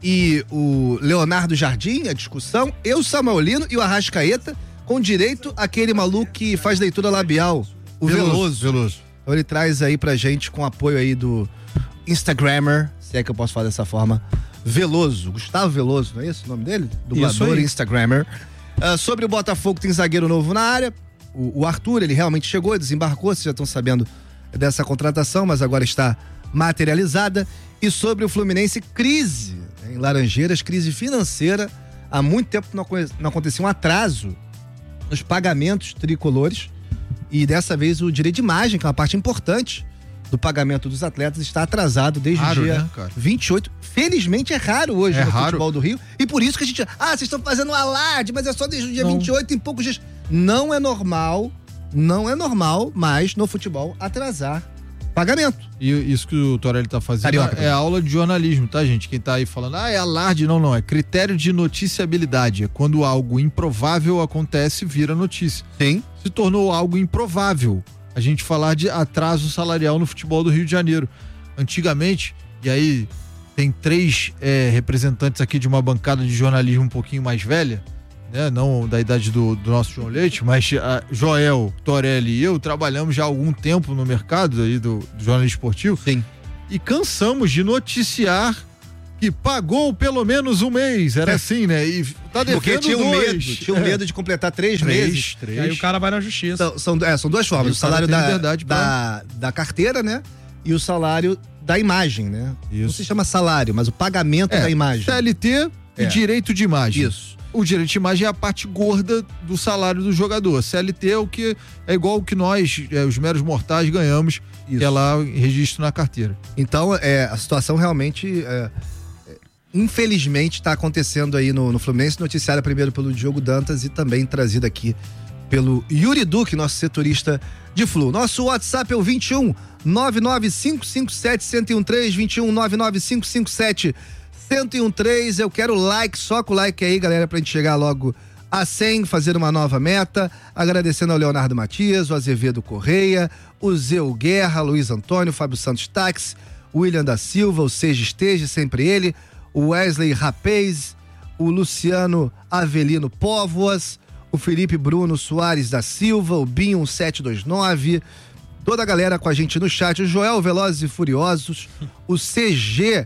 e o Leonardo Jardim, a discussão, e o Samuel Lino e o Arrascaeta, com direito àquele maluco que faz leitura labial, o Veloso. Veloso. Então ele traz aí pra gente, com apoio aí do Instagrammer, se é que eu posso falar dessa forma, Veloso, Gustavo Veloso, não é isso o nome dele? Dublador aí. e Instagrammer. Ah, sobre o Botafogo, tem zagueiro novo na área, o, o Arthur, ele realmente chegou, desembarcou, vocês já estão sabendo dessa contratação, mas agora está materializada. E sobre o Fluminense, crise né, em Laranjeiras, crise financeira. Há muito tempo não, aconte- não acontecia um atraso nos pagamentos tricolores. E dessa vez o direito de imagem, que é uma parte importante do pagamento dos atletas, está atrasado desde Raro, o dia né, cara? vinte e oito. Felizmente é raro hoje É no raro. futebol do Rio. E por isso que a gente. Ah, vocês estão fazendo um alarde, mas é só desde o dia Não. vinte e oito, em poucos dias. Não é normal, não é normal, mas no futebol atrasar pagamento. E isso que o Torelli tá fazendo Carioca, é aula de jornalismo, tá, gente? Quem tá aí falando, ah, é alarde. Não, não. É critério de noticiabilidade. É quando algo improvável acontece, vira notícia. Sim. Se tornou algo improvável a gente falar de atraso salarial no futebol do Rio de Janeiro. Antigamente, e aí tem três é, representantes aqui de uma bancada de jornalismo um pouquinho mais velha, né? Não da idade do, do nosso João Leite, mas a Joel, Torelli e eu trabalhamos já há algum tempo no mercado aí do, do jornalismo esportivo. Sim. E cansamos de noticiar que pagou pelo menos um mês. Era assim, né? E tá devendo Porque tinha um dois. medo, tinha um É. medo de completar três, Três, meses. três. E aí o cara vai na justiça. São, são, é, são duas formas: E o o cara salário tem da, liberdade da, da carteira, né? E o salário da imagem, né? Não Isso. se chama salário, mas o pagamento É, da imagem. C L T e É. direito de imagem. Isso. O direito de imagem é a parte gorda do salário do jogador. C L T é o que é igual o que nós, é, os meros mortais, ganhamos, Isso. que é lá o registro na carteira. Então, é, a situação realmente, é, é, infelizmente, está acontecendo aí no, no Fluminense, noticiada primeiro pelo Diogo Dantas e também trazida aqui pelo Yuri Duque, nosso setorista de Flu. Nosso WhatsApp é o vinte e um nove nove cinco cinco sete um zero um três, vinte e um nove nove cinco cinco sete um zero um três. Eu quero like, só com o like aí, galera, pra gente chegar logo a cem, fazer uma nova meta. Agradecendo ao Leonardo Matias, o Azevedo Correia, o Zeu Guerra, Luiz Antônio, Fábio Santos Táxi, o William da Silva, o Seja Esteja, sempre ele, o Wesley Rapaz, o Luciano Avelino Póvoas, o Felipe Bruno Soares da Silva, o Binho sete dois nove, toda a galera com a gente no chat, o Joel Velozes e Furiosos, o C G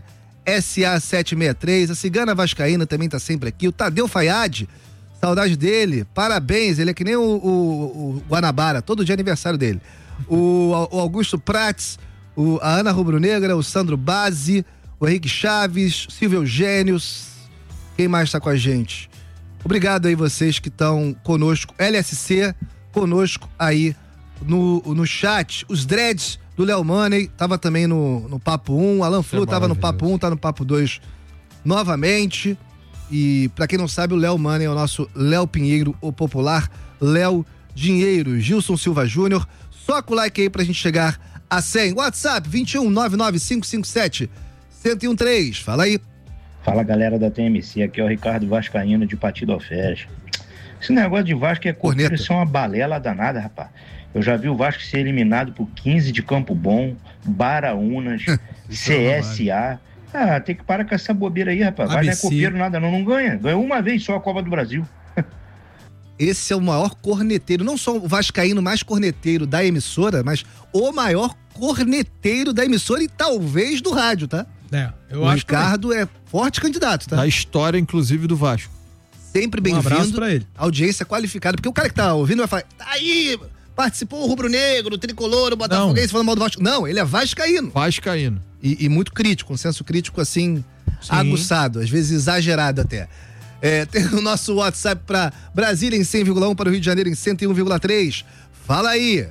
S A sete seis três, a Cigana Vascaína também tá sempre aqui, o Tadeu Fayad, saudade dele, parabéns, ele é que nem o, o, o Guanabara, todo dia é aniversário dele. O, o Augusto Prats, o, a Ana Rubro-Negra, o Sandro Bazzi, o Henrique Chaves, Silvio Eugênio, quem mais tá com a gente? Obrigado aí vocês que estão conosco, L S C, conosco aí no, no chat, os dreads do Léo Money, tava também no, no Papo um, Alan Flu tava no Papo um, tá no Papo dois novamente. E pra quem não sabe, o Léo Money é o nosso Léo Pinheiro, o popular Léo Dinheiro. Gilson Silva Júnior, soca o like aí pra gente chegar a cem. WhatsApp vinte e um, nove nove cinco cinco sete, um zero um três. Fala aí. Fala, galera da T M C, aqui é o Ricardo Vascaíno de Partido Alferes. Esse negócio de Vasco é corneta, isso é uma balela danada, rapaz. Eu já vi o Vasco ser eliminado por quinze de Campo Bom, Baraunas, C S A. Ah, tem que parar com essa bobeira aí, rapaz. Vai, não é copeiro nada, não, não ganha. Ganhou uma vez só a Copa do Brasil. Esse é o maior corneteiro, não só o vascaíno mais corneteiro da emissora, mas o maior corneteiro da emissora e talvez do rádio, tá? É, eu o acho Ricardo é forte candidato, tá? Da história, inclusive, do Vasco. Sempre Um bem-vindo. abraço pra ele. Audiência qualificada, porque o cara que tá ouvindo vai falar, tá aí, participou o Rubro Negro, o Tricolor, o Botafoguense falando mal do Vasco. Não, ele é vascaíno. Vascaíno. E, e muito crítico, um senso crítico assim, Sim. aguçado, às vezes exagerado até. É, tem o nosso WhatsApp pra Brasília em cem vírgula um, para o Rio de Janeiro em cento e um vírgula três. Fala aí.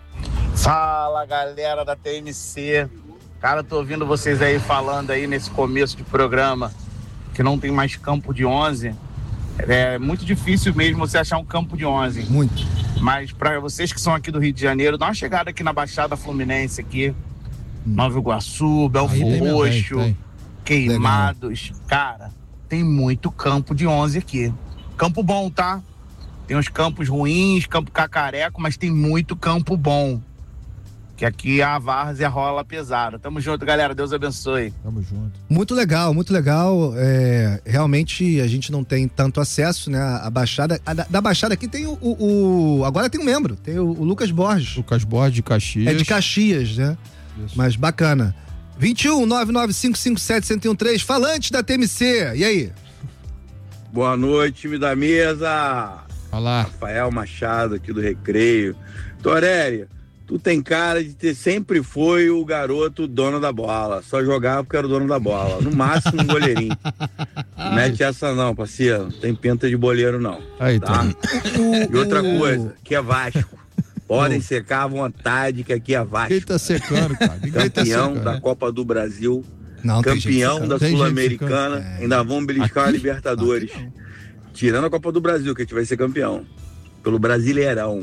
Fala, galera da T M C. Cara, tô ouvindo vocês aí falando aí nesse começo de programa que não tem mais campo de onze. É muito difícil mesmo você achar um campo de onze. Muito. Mas para vocês que são aqui do Rio de Janeiro, dá uma chegada aqui na Baixada Fluminense aqui. Hum. Nova Iguaçu, Belfor Roxo, tem, tem. Queimados. Legal. Cara, tem muito campo de onze aqui. Campo bom, tá? Tem uns campos ruins, campo cacareco, mas tem muito campo bom. Que aqui a várzea rola pesada. Tamo junto, galera. Deus abençoe. Tamo junto. Muito legal, muito legal. É, realmente a gente não tem tanto acesso, né? A Baixada. A da, da Baixada aqui tem o, o, o. Agora tem um membro, tem o, o Lucas Borges. Lucas Borges de Caxias. É de Caxias, né? Isso. Mas bacana. vinte e um, nove nove cinco cinco sete, um zero um três. Falante da T M C. E aí? Boa noite, time da mesa. Olá. Rafael Machado aqui do Recreio. Torelli, tu tem cara de ter sempre foi o garoto dono da bola. Só jogava porque era o dono da bola. No máximo um goleirinho. Não mete essa não, parceiro. Não tem pinta de boleiro não. Aí, tá? E outra coisa, que é Vasco. Podem secar à vontade, que aqui é Vasco. Quem tá secando, cara? Ninguém Campeão tá secando, da né? Copa do Brasil. Não, campeão da Tem Sul-Americana. gente Ainda vão beliscar a Aqui? Libertadores. Tirando a Copa do Brasil, que a gente vai ser campeão. Pelo Brasileirão.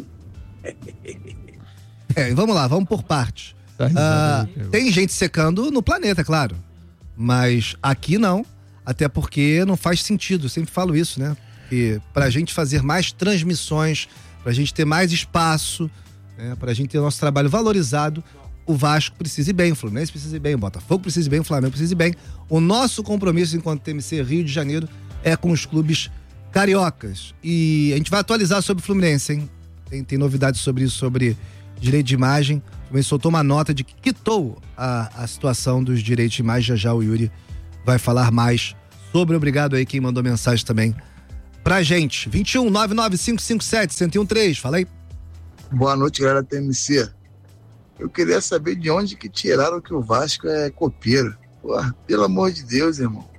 É, vamos lá, vamos por parte. Ah, tem gente secando no planeta, claro. Mas aqui não. Até porque não faz sentido. Eu sempre falo isso, né? Porque pra gente fazer mais transmissões, pra gente ter mais espaço, né? Pra gente ter o nosso trabalho valorizado, o Vasco precisa ir bem, o Fluminense precisa ir bem, o Botafogo precisa ir bem, o Flamengo precisa ir bem. O nosso compromisso enquanto T M C Rio de Janeiro é com os clubes cariocas. E a gente vai atualizar sobre o Fluminense, hein? Tem, tem novidades sobre isso, sobre direito de imagem. Também soltou uma nota de que quitou a, a situação dos direitos de imagem. Já já o Yuri vai falar mais sobre. Obrigado aí quem mandou mensagem também pra gente. vinte e um, nove nove cinco cinco sete, um zero um três. Fala aí. Boa noite, galera da T M C. Eu queria saber de onde que tiraram que o Vasco é copeiro. Porra, pelo amor de Deus, irmão.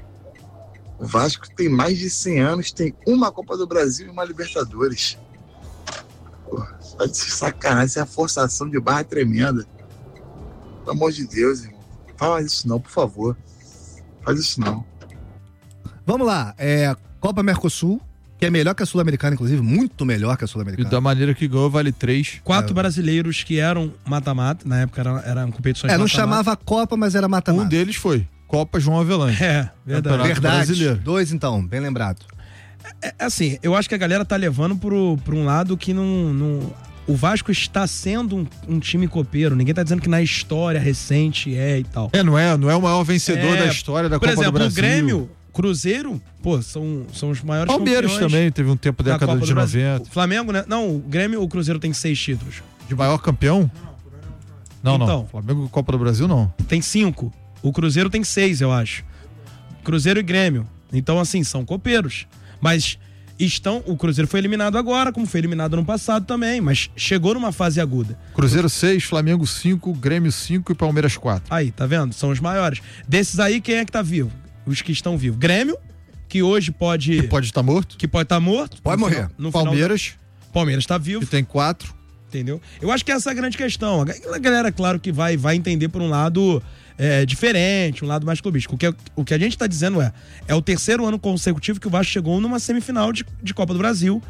O Vasco tem mais de cem anos, tem uma Copa do Brasil e uma Libertadores. Porra, tá de sacanagem, isso é a forçação de barra tremenda. Pelo amor de Deus, irmão. Fala isso não, por favor. Faz isso não. Vamos lá, é Copa Mercosul, que é melhor que a Sul-Americana, inclusive, muito melhor que a E Sul-Americana. da maneira que ganhou, vale três. Quatro é. brasileiros que eram mata-mata, na época eram, eram competições É, não mata-mata. chamava Copa, mas era mata-mata. Um deles foi Copa João Avelange. É, verdade. Campeonato Verdade. Brasileiro. Dois, então, bem lembrado. É, assim, eu acho que a galera tá levando pro, pro um lado que não, não... O Vasco está sendo um, um time copeiro. Ninguém tá dizendo que na história recente é e tal. É, não é, não é o maior vencedor É, da história da por Copa exemplo, do Brasil. o Grêmio, Cruzeiro, pô, são, são os maiores Palmeiras campeões também, teve um tempo da da década Copa de do Brasil. noventa. O Flamengo, né? Não, o Grêmio, o Cruzeiro tem seis títulos. De maior campeão? Não, não. Então. Flamengo Copa do Brasil, não. Tem cinco. O Cruzeiro tem seis, eu acho. Cruzeiro e Grêmio. Então, assim, são copeiros. Mas estão. O Cruzeiro foi eliminado agora, como foi eliminado no passado também, mas chegou numa fase aguda. Cruzeiro seis, Flamengo cinco, Grêmio cinco e Palmeiras quatro. Aí, tá vendo? São os maiores. Desses aí, quem é que tá vivo? Os que estão vivos. Grêmio, que hoje pode. Que pode estar morto. Que pode estar morto. Pode No morrer. final- no Palmeiras. final da- Palmeiras tá vivo. Que tem quatro. Entendeu? Eu acho que essa é a grande questão. A galera, claro, que vai, vai entender por um lado é, diferente, um lado mais clubístico. O que, o que a gente tá dizendo é, é o terceiro ano consecutivo que o Vasco chegou numa semifinal de, de Copa do Brasil.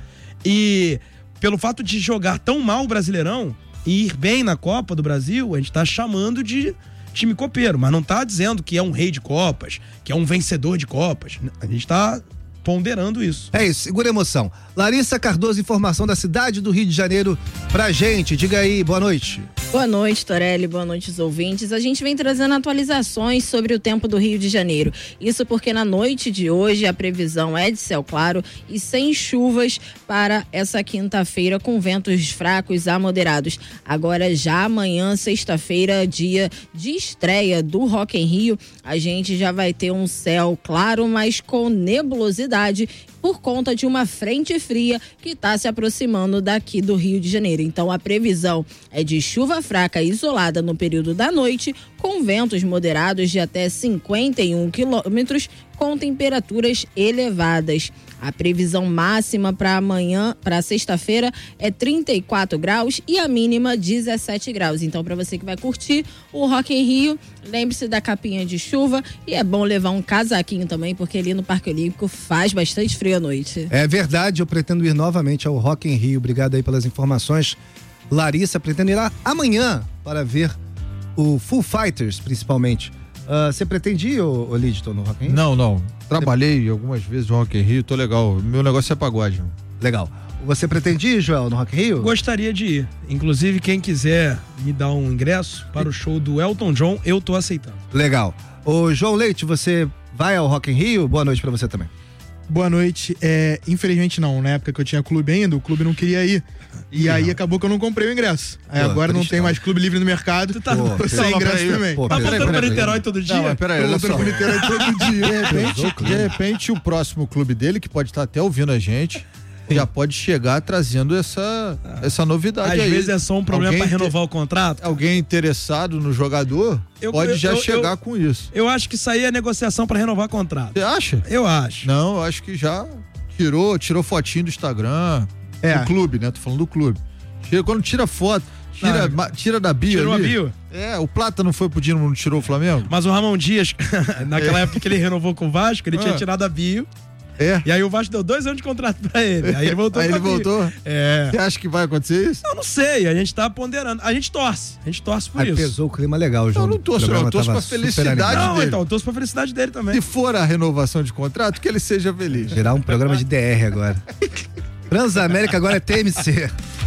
E pelo fato de jogar tão mal o Brasileirão e ir bem na Copa do Brasil, a gente tá chamando de time copeiro, mas não tá dizendo que é um rei de Copas, que é um vencedor de Copas. A gente tá ponderando isso. É isso, segura a emoção. Larissa Cardoso, informação da cidade do Rio de Janeiro pra gente. Diga aí, boa noite. Boa noite, Torelli, boa noite, os ouvintes. A gente vem trazendo atualizações sobre o tempo do Rio de Janeiro. Isso porque na noite de hoje a previsão é de céu claro e sem chuvas para essa quinta-feira, com ventos fracos a moderados. Agora já amanhã, sexta-feira, dia de estreia do Rock in Rio, a gente já vai ter um céu claro, mas com nebulosidade por conta de uma frente fria que está se aproximando daqui do Rio de Janeiro. Então a previsão é de chuva fraca isolada no período da noite, com ventos moderados de até cinquenta e um quilômetros, com temperaturas elevadas. A previsão máxima para amanhã, para sexta-feira, é trinta e quatro graus e a mínima dezessete graus. Então, para você que vai curtir o Rock in Rio, lembre-se da capinha de chuva e é bom levar um casaquinho também, porque ali no Parque Olímpico faz bastante frio à noite. É verdade, eu pretendo ir novamente ao Rock in Rio. Obrigado aí pelas informações. Larissa, pretendo ir lá amanhã para ver o Foo Fighters, principalmente. Você uh, pretende ir, ô, ô Lidton, no Rock in Rio? Não, não. Trabalhei algumas vezes no Rock in Rio, tô legal. Meu negócio é pagode. Mano. Legal. Você pretende ir, Joel, no Rock in Rio? Gostaria de ir. Inclusive, quem quiser me dar um ingresso para o show do Elton John, eu tô aceitando. Legal. Ô, João Leite, você vai ao Rock in Rio? Boa noite pra você também. Boa noite. É, infelizmente não, na época que eu tinha clube ainda, o clube não queria ir. E não. Aí acabou que eu não comprei o ingresso. Aí pô, agora não tem mais clube livre no mercado. Tu tá pô, sem ingresso aí, também. Pô, tá voltando pra Niterói todo dia? Não, mas peraí, olha só. Niterói todo dia. De repente, de repente, o próximo clube dele, que pode estar até ouvindo a gente, já pode chegar trazendo essa, essa novidade Às aí. Às vezes é só um problema para renovar o contrato. Alguém interessado no jogador eu, pode eu, já eu, chegar eu, com isso. Eu acho que isso aí é negociação para renovar o contrato. Você acha? Eu acho. Não, eu acho que já tirou, tirou fotinho do Instagram, é. do clube, né? Tô falando do clube. Quando tira foto, tira, não, tira da bio. Tirou ali. a bio? É, o Plata não foi pro Dino, não tirou o Flamengo? Mas o Ramon Dias, naquela é. época que ele renovou com o Vasco, ele ah. tinha tirado a bio. É. E aí o Vasco deu dois anos de contrato pra ele. Aí ele voltou. Aí ele voltou? É. Você acha que vai acontecer isso? Eu não sei, a gente tá ponderando. A gente torce, a gente torce por aí isso. Pesou o clima legal, João. Não, não torço, não. Eu torço pra felicidade não, dele. Então, eu torço pra felicidade dele também. Se for a renovação de contrato, que ele seja feliz. Gerar um programa de D R agora. Transamérica agora é T M C.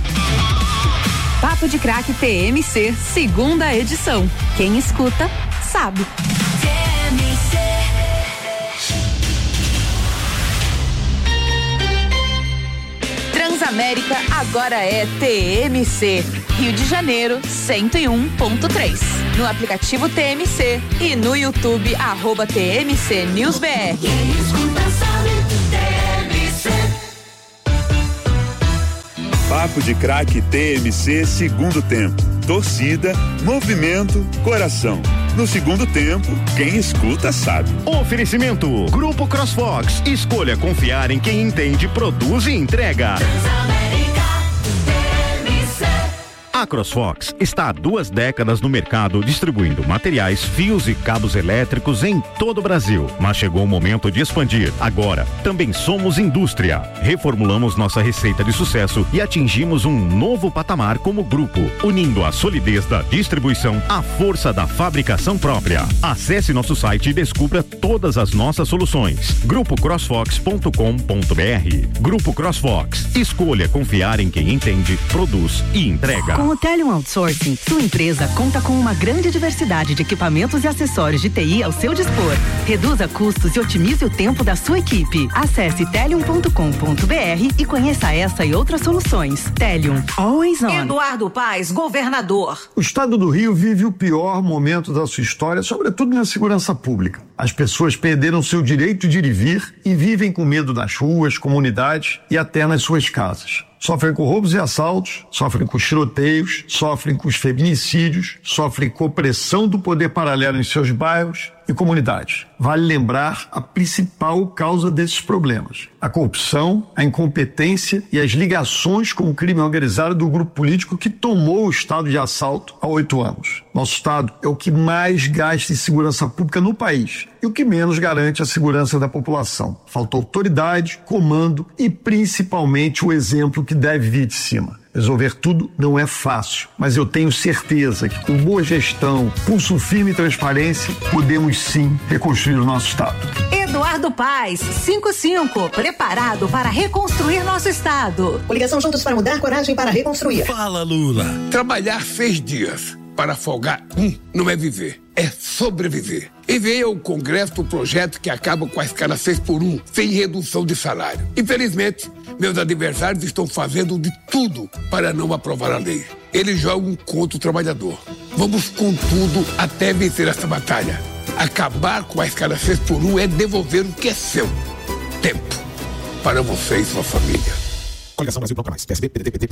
Papo de Craque T M C, segunda edição. Quem escuta, sabe. T M C. Transamérica agora é T M C. Rio de Janeiro, cento e um ponto três. No aplicativo T M C e no YouTube, arroba T M C News B R. Quem escuta sabe, T M C. Papo de Craque T M C, segundo tempo. Torcida, movimento, coração. No segundo tempo, quem escuta sabe. Oferecimento: Grupo CrossFox. Escolha confiar em quem entende, produz e entrega. A CrossFox está há duas décadas no mercado distribuindo materiais, fios e cabos elétricos em todo o Brasil. Mas chegou o momento de expandir. Agora, também somos indústria. Reformulamos nossa receita de sucesso e atingimos um novo patamar como grupo, unindo a solidez da distribuição à força da fabricação própria. Acesse nosso site e descubra todas as nossas soluções. grupo crossfox ponto com ponto b r. Grupo CrossFox. Escolha confiar em quem entende, produz e entrega. Com o Telium Outsourcing, sua empresa conta com uma grande diversidade de equipamentos e acessórios de T I ao seu dispor. Reduza custos e otimize o tempo da sua equipe. Acesse telium ponto com ponto b r e conheça essa e outras soluções. Telium, always on. Eduardo Paes, governador. O estado do Rio vive o pior momento da sua história, sobretudo na segurança pública. As pessoas perderam seu direito de ir e vir e vivem com medo nas ruas, comunidades e até nas suas casas. Sofrem com roubos e assaltos, sofrem com tiroteios, sofrem com os feminicídios, sofrem com opressão do poder paralelo em seus bairros e comunidades. Vale lembrar a principal causa desses problemas: a corrupção, a incompetência e as ligações com o crime organizado do grupo político que tomou o estado de assalto há oito anos. Nosso estado é o que mais gasta em segurança pública no país e o que menos garante a segurança da população. Falta autoridade, comando e principalmente o exemplo que deve vir de cima. Resolver tudo não é fácil, mas eu tenho certeza que com boa gestão, pulso firme e transparência, podemos sim reconstruir o nosso estado. Eduardo Paes, cinquenta e cinco, preparado para reconstruir nosso estado. Coligação Juntos para Mudar, coragem para reconstruir. Fala, Lula. Trabalhar seis dias para folgar um não é viver, é sobreviver. Enviei ao Congresso o projeto que acaba com a escala seis por um, sem redução de salário. Infelizmente, meus adversários estão fazendo de tudo para não aprovar a lei. Eles jogam contra o trabalhador. Vamos com tudo até vencer essa batalha. Acabar com a escala seis por um é devolver o que é seu. Tempo. Para você e sua família. Coligação Brasil Bloco Mais. P S B, P D T, P T,